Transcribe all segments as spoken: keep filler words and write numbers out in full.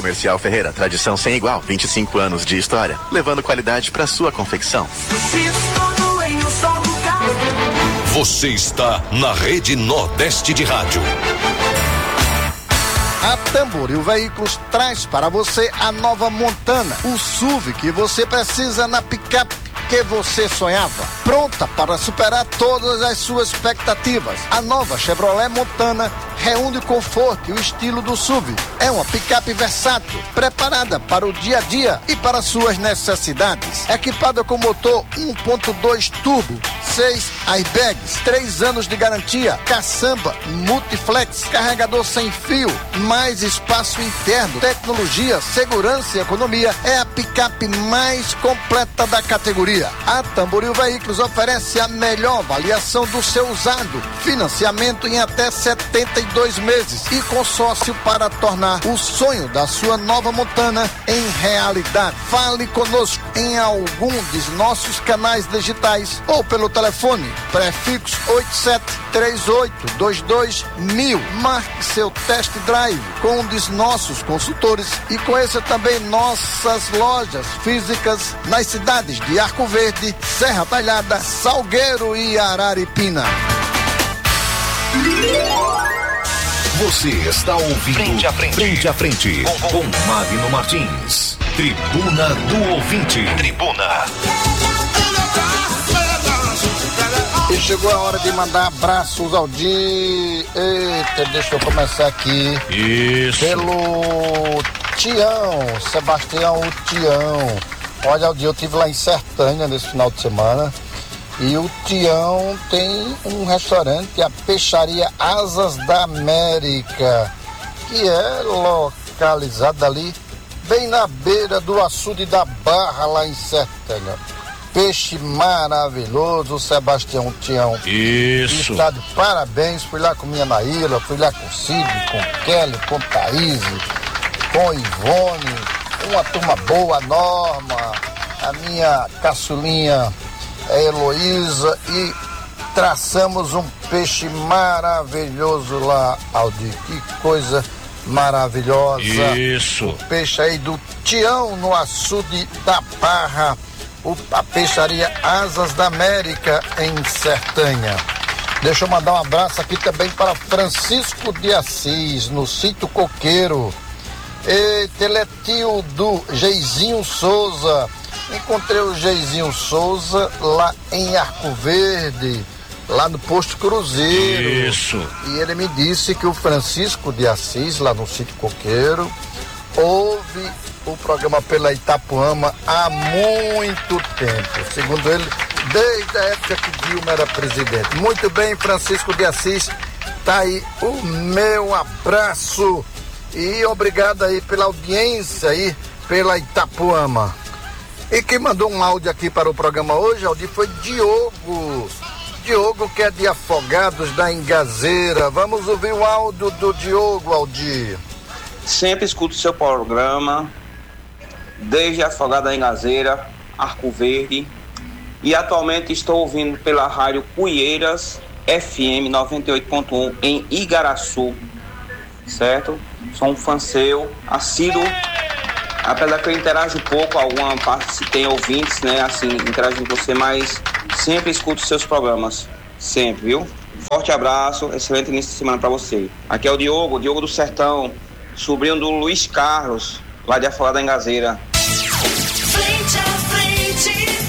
Comercial Ferreira, tradição sem igual, vinte e cinco anos de história, levando qualidade para sua confecção. Você está na Rede Nordeste de Rádio. A Tamboril Veículos traz para você a nova Montana, o S U V que você precisa na picape que você sonhava, pronta para superar todas as suas expectativas. A nova Chevrolet Montana reúne o conforto e o estilo do S U V. É uma picape versátil, preparada para o dia a dia e para suas necessidades. Equipada com motor um ponto dois turbo, seis airbags, três anos de garantia, caçamba, multiflex, carregador sem fio, mais espaço interno, tecnologia, segurança e economia. É a picape mais completa da categoria. A Tamboril Veículos oferece a melhor avaliação do seu usado, financiamento em até setenta e dois meses e consórcio para tornar o sonho da sua nova Montana em realidade. Fale conosco em algum dos nossos canais digitais ou pelo telefone prefixo oito sete três oito dois dois mil. Marque seu test drive com um dos nossos consultores e conheça também nossas lojas físicas nas cidades de Arco Verde, Serra Talhada, Salgueiro e Araripina. Você está ouvindo Frente a Frente, frente, a frente com, com Magno Martins. Tribuna do Ouvinte. Tribuna. E chegou a hora de mandar abraços ao dia. Eita, deixa eu começar aqui. Isso. Pelo Tião, Sebastião o Tião. Olha, Aldir, eu estive lá em Sertânia nesse final de semana e o Tião tem um restaurante, a Peixaria Asas da América, que é localizada ali bem na beira do açude da Barra, lá em Sertânia. Peixe maravilhoso, Sebastião Tião. Isso. Está de parabéns, fui lá com minha Naíla, fui lá com Cid, com Kelly, com Thaís, com Ivone. Uma turma boa, Norma, a minha caçulinha é Heloísa, e traçamos um peixe maravilhoso lá, Aldir. Que coisa maravilhosa. Isso. O peixe aí do Tião, no açude da Barra, o, a peixaria Asas da América, em Sertânia. Deixa eu mandar um abraço aqui também para Francisco de Assis, no Sítio Coqueiro. Eita, ele é tio do Geizinho Souza. Encontrei o Geizinho Souza lá em Arco Verde, lá no Posto Cruzeiro. Isso. E ele me disse que o Francisco de Assis, lá no Sítio Coqueiro, ouve o programa pela Itapuama há muito tempo. Segundo ele, desde a época que Dilma era presidente. Muito bem, Francisco de Assis, tá aí o meu abraço. E obrigado aí pela audiência aí, pela Itapuama. E quem mandou um áudio aqui para o programa hoje, Aldir, foi Diogo. Diogo, que é de Afogados da Engazeira. Vamos ouvir o áudio do Diogo, Aldir. Sempre escuto o seu programa, desde Afogados da Engazeira, Arco Verde. E atualmente estou ouvindo pela rádio Cuieiras F M noventa e oito ponto um em Igaraçu. Certo? Sou um fã seu, assíduo, apesar que eu interajo pouco, alguma parte se tem ouvintes, né, assim, interajo com você, mas sempre escuto seus programas, sempre, viu? Forte abraço, excelente início de semana pra você. Aqui é o Diogo, Diogo do Sertão, sobrinho do Luiz Carlos, lá de Afogado da Engazeira. Frente a frente.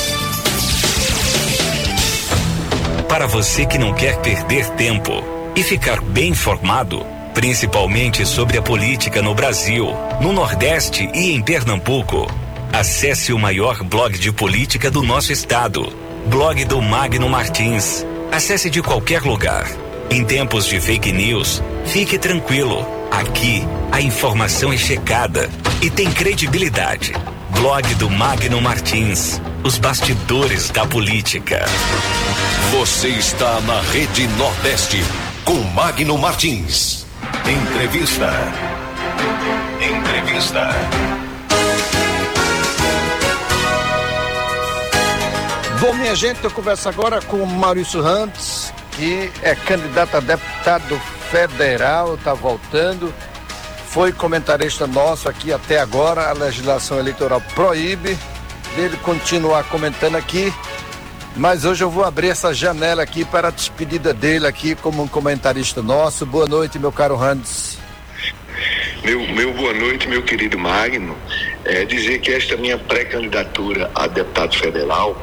Para você que não quer perder tempo e ficar bem informado, principalmente sobre a política no Brasil, no Nordeste e em Pernambuco, acesse o maior blog de política do nosso estado, blog do Magno Martins. Acesse de qualquer lugar. Em tempos de fake news, fique tranquilo. Aqui, a informação é checada e tem credibilidade. Blog do Magno Martins, os bastidores da política. Você está na Rede Nordeste com Magno Martins. Entrevista. Entrevista. Bom, minha gente, eu converso agora com o Maurício Rantes, que é candidato a deputado federal, está voltando. foi comentarista nosso aqui até agora. A legislação eleitoral proíbe dele continuar comentando aqui, mas hoje eu vou abrir essa janela aqui para a despedida dele aqui como um comentarista nosso. Boa noite, meu caro Randes. Meu, meu boa noite, meu querido Magno. É dizer que esta minha pré-candidatura a deputado federal,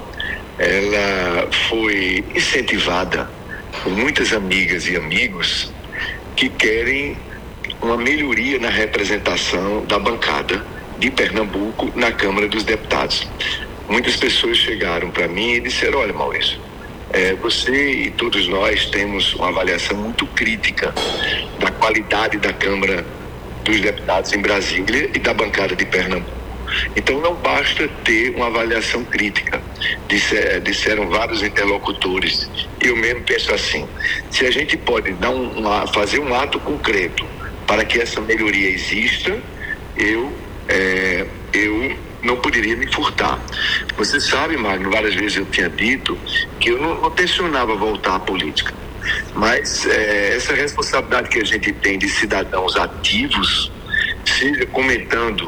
ela foi incentivada por muitas amigas e amigos que querem uma melhoria na representação da bancada de Pernambuco na Câmara dos Deputados. Muitas pessoas chegaram para mim e disseram: olha, Maurício, é, você e todos nós temos uma avaliação muito crítica da qualidade da Câmara dos Deputados em Brasília e da bancada de Pernambuco. Então não basta ter uma avaliação crítica, Disser, disseram vários interlocutores. Eu mesmo penso assim: se a gente pode dar um, uma, fazer um ato concreto para que essa melhoria exista, eu, é, eu não poderia me furtar. Você sabe, Magno, várias vezes eu tinha dito que eu não, não tensionava voltar à política, mas é, essa responsabilidade que a gente tem de cidadãos ativos, seja comentando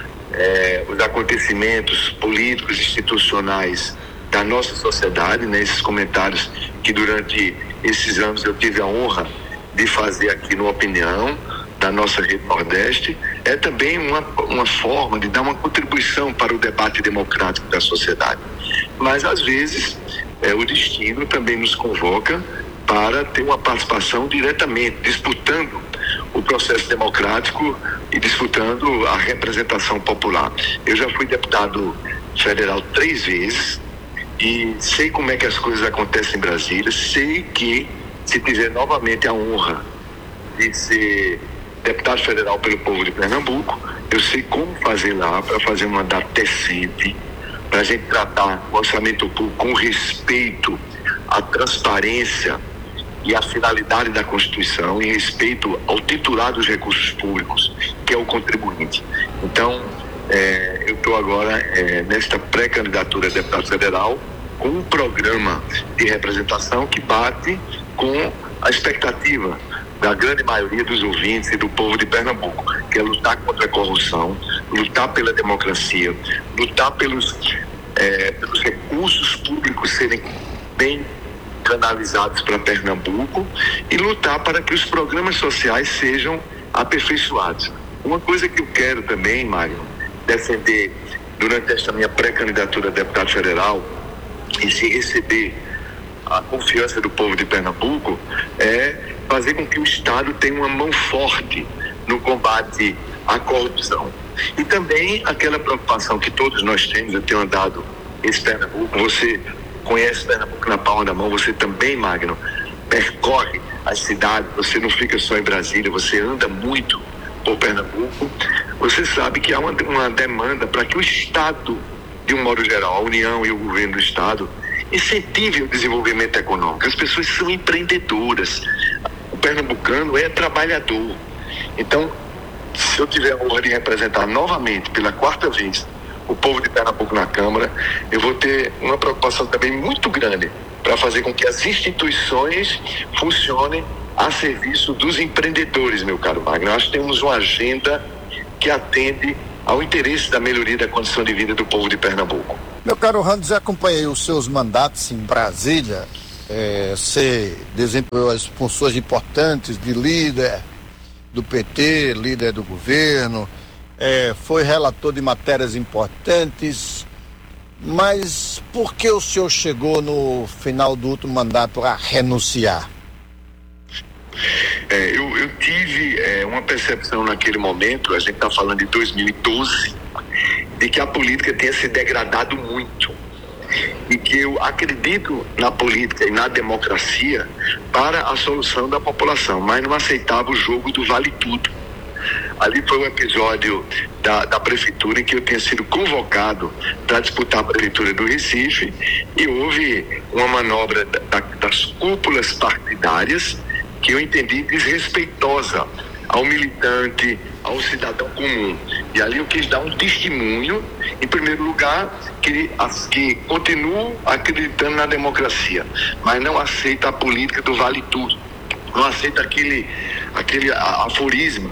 é, os acontecimentos políticos, institucionais da nossa sociedade, né, esses comentários que durante esses anos eu tive a honra de fazer aqui no Opinião, da nossa Rede Nordeste, é também uma, uma forma de dar uma contribuição para o debate democrático da sociedade. Mas, às vezes, é, o destino também nos convoca para ter uma participação diretamente, disputando o processo democrático e disputando a representação popular. Eu já fui deputado federal três vezes e sei como é que as coisas acontecem em Brasília, sei que, se tiver novamente a honra de ser deputado federal pelo povo de Pernambuco, eu sei como fazer lá para fazer um mandato decente, para a gente tratar o orçamento público com respeito à transparência e à finalidade da Constituição, e respeito ao titular dos recursos públicos, que é o contribuinte. Então, é, eu estou agora é, nesta pré-candidatura a deputado federal com um programa de representação que bate com a expectativa da grande maioria dos ouvintes e do povo de Pernambuco, que é lutar contra a corrupção, lutar pela democracia, lutar pelos, é, pelos recursos públicos serem bem canalizados para Pernambuco e lutar para que os programas sociais sejam aperfeiçoados. Uma coisa que eu quero também, Mário, defender durante esta minha pré-candidatura a deputado federal, e se receber a confiança do povo de Pernambuco, é fazer com que o Estado tenha uma mão forte no combate à corrupção. E também aquela preocupação que todos nós temos. Eu tenho andado esse Pernambuco, você conhece Pernambuco na palma da mão, você também, Magno, percorre as cidades, você não fica só em Brasília, você anda muito por Pernambuco. Você sabe que há uma, uma demanda para que o Estado, de um modo geral, a União e o governo do Estado, incentive o desenvolvimento econômico. As pessoas são empreendedoras. O pernambucano é trabalhador. Então, se eu tiver a honra de representar novamente, pela quarta vez, o povo de Pernambuco na Câmara, eu vou ter uma preocupação também muito grande para fazer com que as instituições funcionem a serviço dos empreendedores, meu caro Magno. Nós temos uma agenda que atende ao interesse da melhoria da condição de vida do povo de Pernambuco. Meu caro Randes, acompanhei os seus mandatos em Brasília. É, você desempenhou as funções importantes de líder do P T, líder do governo, é, foi relator de matérias importantes, mas por que o senhor chegou no final do último mandato a renunciar? É, eu, eu tive é, uma percepção naquele momento, a gente está falando de dois mil e doze, de que a política tinha se degradado muito e que eu acredito na política e na democracia para a solução da população, mas não aceitava o jogo do vale tudo. Ali foi um episódio da, da prefeitura em que eu tinha sido convocado para disputar a prefeitura do Recife e houve uma manobra da, das cúpulas partidárias que eu entendi desrespeitosa ao militante, ao cidadão comum. E ali eu quis dar um testemunho, em primeiro lugar, que, que continuo acreditando na democracia, mas não aceita a política do vale tudo, não aceita aquele, aquele aforisma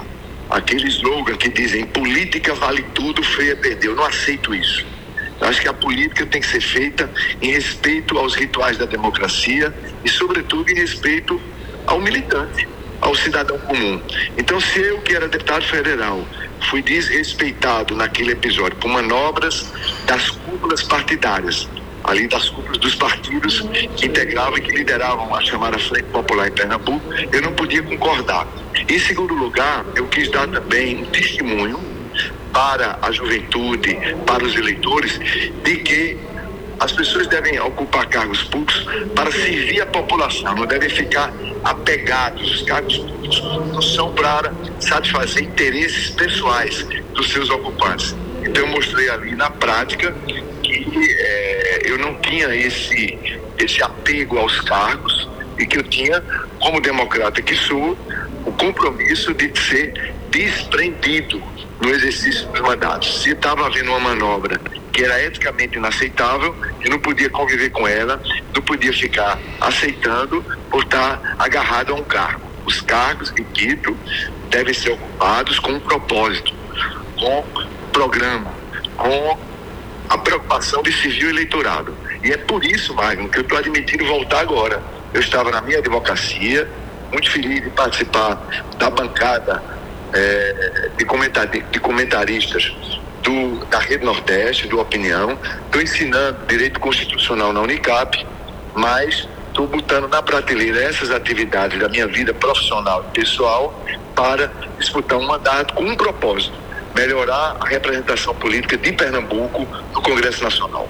aquele slogan que dizem política vale tudo, feia perdeu. Eu não aceito isso. Eu acho que a política tem que ser feita em respeito aos rituais da democracia e, sobretudo, em respeito ao militante, ao cidadão comum. Então, se eu, que era deputado federal, fui desrespeitado naquele episódio por manobras das cúpulas partidárias, ali das cúpulas dos partidos que integravam e que lideravam a chamada Frente Popular em Pernambuco, eu não podia concordar. Em segundo lugar, eu quis dar também um testemunho para a juventude, para os eleitores, de que as pessoas devem ocupar cargos públicos para servir a população, não devem ficar apegados. Os cargos públicos não são para satisfazer interesses pessoais dos seus ocupantes. Então eu mostrei ali na prática que é, eu não tinha esse, esse apego aos cargos e que eu tinha, como democrata que sou, o compromisso de ser desprendido no exercício dos mandatos. Se estava havendo uma manobra que era eticamente inaceitável, eu não podia conviver com ela, não podia ficar aceitando por estar agarrado a um cargo. Os cargos, repito, devem ser ocupados com um propósito, com programa, com a preocupação de servir o eleitorado. E é por isso, Magno, que eu estou admitindo voltar agora. Eu estava na minha advocacia, muito feliz de participar da bancada é, de, comentari- de comentaristas do, da Rede Nordeste, do Opinião. Estou ensinando direito constitucional na Unicap, mas estou botando na prateleira essas atividades da minha vida profissional e pessoal para disputar um mandato com um propósito: melhorar a representação política de Pernambuco no Congresso Nacional.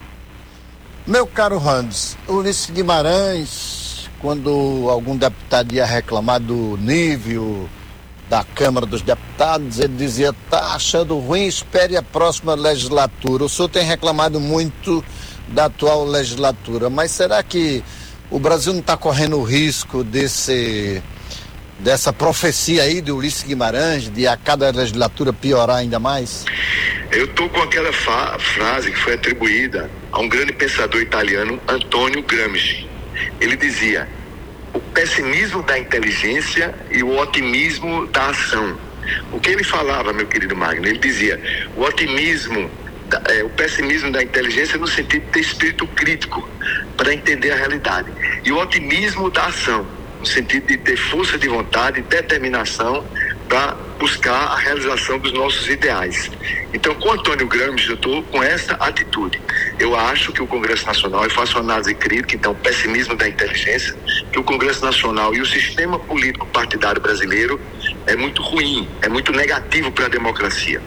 Meu caro Hans, Ulisses Guimarães, quando algum deputado ia reclamar do nível da Câmara dos Deputados, ele dizia: tá achando ruim, espere a próxima legislatura. O senhor tem reclamado muito da atual legislatura, mas será que o Brasil não está correndo o risco desse, dessa profecia aí de Ulisses Guimarães, de a cada legislatura piorar ainda mais? Eu estou com aquela fa- frase que foi atribuída a um grande pensador italiano, Antonio Gramsci. Ele dizia: o pessimismo da inteligência e o otimismo da ação. O que ele falava, meu querido Magno? Ele dizia: o otimismo, da, é, o pessimismo da inteligência no sentido de ter espírito crítico para entender a realidade, e o otimismo da ação no sentido de ter força de vontade e determinação para buscar a realização dos nossos ideais. Então, com Antônio Gramsci, eu estou com essa atitude. Eu acho que o Congresso Nacional, eu faço uma análise crítica, então, pessimismo da inteligência, que o Congresso Nacional e o sistema político partidário brasileiro é muito ruim, é muito negativo para a democracia.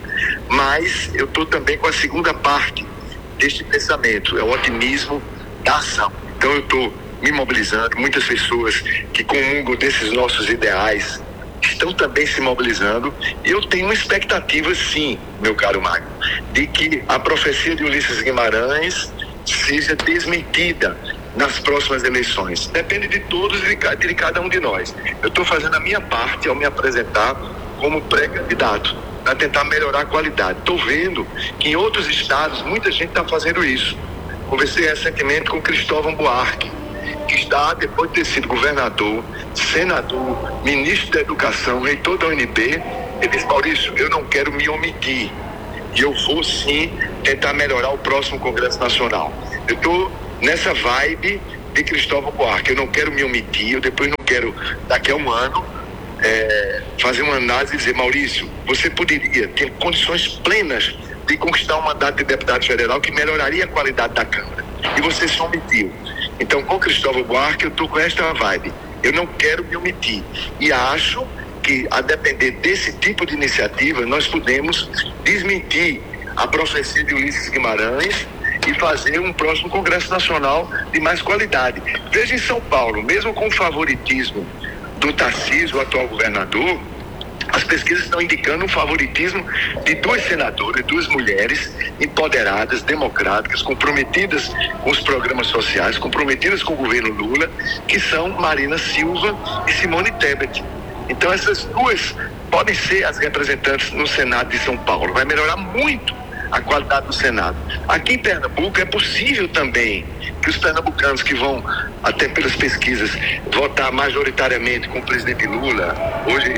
Mas eu estou também com a segunda parte deste pensamento, é o otimismo da ação. Então, eu estou me mobilizando, muitas pessoas que comungam desses nossos ideais estão também se mobilizando, e eu tenho uma expectativa, sim, meu caro Magno, de que a profecia de Ulisses Guimarães seja desmentida nas próximas eleições. Depende de todos e de cada um de nós. Eu estou fazendo a minha parte ao me apresentar como pré-candidato, para tentar melhorar a qualidade. Estou vendo que em outros estados muita gente está fazendo isso. Conversei recentemente com Cristóvão Buarque, que está, depois de ter sido governador, senador, ministro da Educação, reitor da U N B, ele disse: Maurício, eu não quero me omitir, e eu vou sim tentar melhorar o próximo Congresso Nacional. Eu estou nessa vibe de Cristóvão Buarque, eu não quero me omitir, eu depois não quero, daqui a um ano, é, fazer uma análise e dizer: Maurício, você poderia ter condições plenas de conquistar um mandato de deputado federal que melhoraria a qualidade da Câmara, e você se omitiu. Então, com Cristóvão Buarque, eu estou com esta vibe. Eu não quero me omitir. E acho que, a depender desse tipo de iniciativa, nós podemos desmentir a profecia de Ulisses Guimarães e fazer um próximo Congresso Nacional de mais qualidade. Veja em São Paulo, mesmo com o favoritismo do Tarcísio, o atual governador, as pesquisas estão indicando um favoritismo de duas senadoras, duas mulheres empoderadas, democráticas, comprometidas com os programas sociais, comprometidas com o governo Lula, que são Marina Silva e Simone Tebet. Então essas duas podem ser as representantes no Senado de São Paulo. Vai melhorar muito a qualidade do Senado. Aqui em Pernambuco é possível também que os pernambucanos que vão, até pelas pesquisas, votar majoritariamente com o presidente Lula, hoje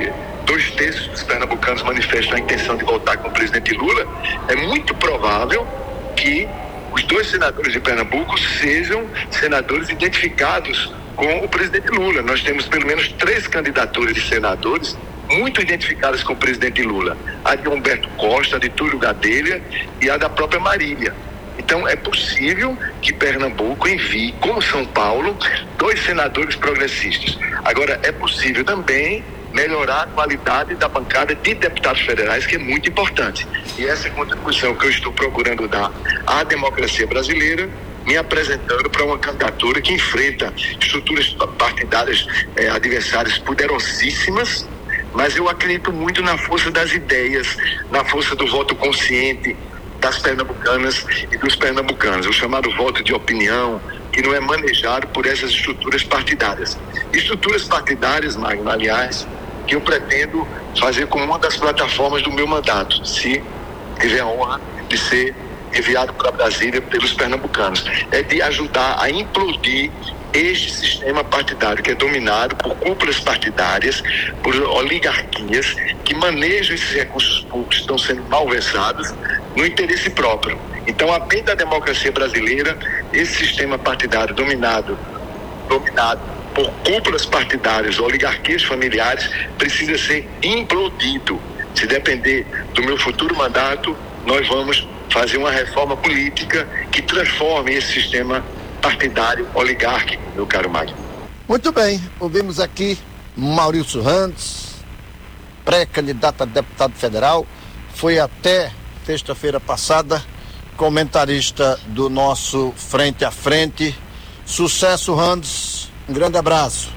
dois terços dos pernambucanos manifestam a intenção de voltar com o presidente Lula, é muito provável que os dois senadores de Pernambuco sejam senadores identificados com o presidente Lula. Nós temos pelo menos três candidaturas de senadores muito identificadas com o presidente Lula. A de Humberto Costa, a de Túlio Gadelha e a da própria Marília. Então é possível que Pernambuco envie, como São Paulo, dois senadores progressistas. Agora é possível também melhorar a qualidade da bancada de deputados federais, que é muito importante. E essa é a contribuição que eu estou procurando dar à democracia brasileira, me apresentando para uma candidatura que enfrenta estruturas partidárias eh, adversárias poderosíssimas, mas eu acredito muito na força das ideias, na força do voto consciente das pernambucanas e dos pernambucanos, o chamado voto de opinião, que não é manejado por essas estruturas partidárias. Estruturas partidárias, Magno, aliás, que eu pretendo fazer como uma das plataformas do meu mandato, se tiver a honra de ser enviado para Brasília pelos pernambucanos. É de ajudar a implodir este sistema partidário que é dominado por cúpulas partidárias, por oligarquias que manejam esses recursos públicos que estão sendo malversados no interesse próprio. Então, a bem da democracia brasileira, esse sistema partidário dominado, dominado por cúpulas partidárias, oligarquias familiares, precisa ser implodido. Se depender do meu futuro mandato, nós vamos fazer uma reforma política que transforme esse sistema partidário oligárquico, meu caro Magno. Muito bem, ouvimos aqui Maurício Randes, pré-candidato a deputado federal, foi até sexta-feira passada comentarista do nosso Frente a Frente. Sucesso, Randes, um grande abraço.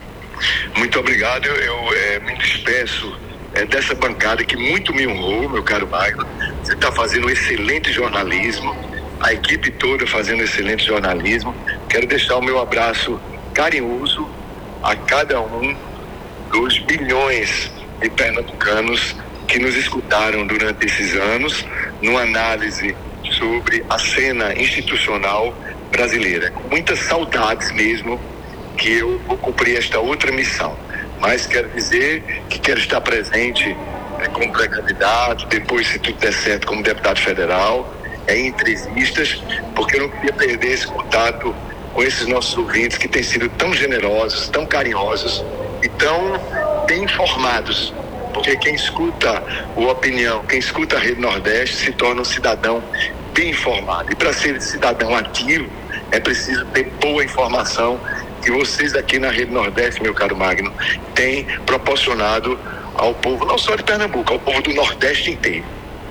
Muito obrigado, eu, eu é, me despeço é, dessa bancada que muito me honrou, meu caro Magno. Você está fazendo um excelente jornalismo, a equipe toda fazendo excelente jornalismo. Quero deixar o meu abraço carinhoso a cada um dos bilhões de pernambucanos que nos escutaram durante esses anos, numa análise sobre a cena institucional brasileira. Com muitas saudades mesmo que eu vou cumprir esta outra missão. Mas quero dizer que quero estar presente é, como pré-candidato, depois, se tudo der certo, como deputado federal, é, em entrevistas, porque eu não queria perder esse contato com esses nossos ouvintes que têm sido tão generosos, tão carinhosos e tão bem informados. Porque quem escuta o Opinião, quem escuta a Rede Nordeste, se torna um cidadão bem informado. E para ser cidadão ativo, é preciso ter boa informação que vocês aqui na Rede Nordeste, meu caro Magno, têm proporcionado ao povo, não só de Pernambuco, ao povo do Nordeste inteiro.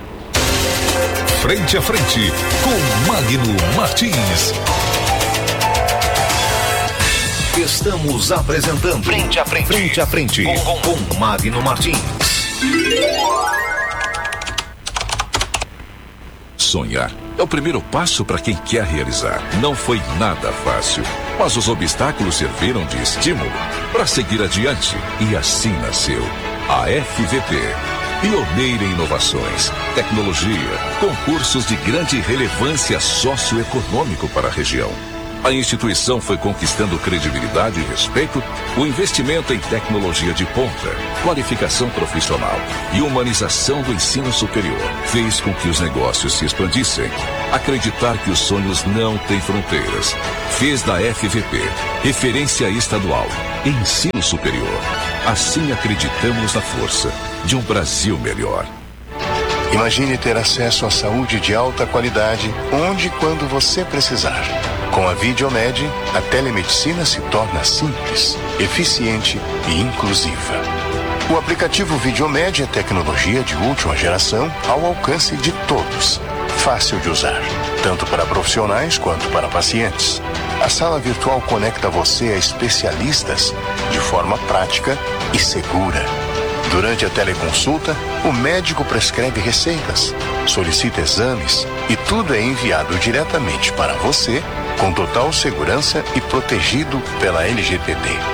Frente a Frente, com Magno Martins. Estamos apresentando Frente a Frente, Frente a Frente, com, com Magno Martins. Sonhar é o primeiro passo para quem quer realizar. Não foi nada fácil, mas os obstáculos serviram de estímulo para seguir adiante. E assim nasceu a F V P. Pioneira em inovações, tecnologia, concursos de grande relevância socioeconômico para a região. A instituição foi conquistando credibilidade e respeito, o investimento em tecnologia de ponta, qualificação profissional e humanização do ensino superior fez com que os negócios se expandissem. Acreditar que os sonhos não têm fronteiras fez da F V P referência estadual em ensino superior. Assim acreditamos na força de um Brasil melhor. Imagine ter acesso à saúde de alta qualidade onde e quando você precisar. Com a Videomed, a telemedicina se torna simples, eficiente e inclusiva. O aplicativo Videomed é tecnologia de última geração ao alcance de todos. Fácil de usar, tanto para profissionais quanto para pacientes. A sala virtual conecta você a especialistas de forma prática e segura. Durante a teleconsulta, o médico prescreve receitas, solicita exames e tudo é enviado diretamente para você, com total segurança e protegido pela L G P D.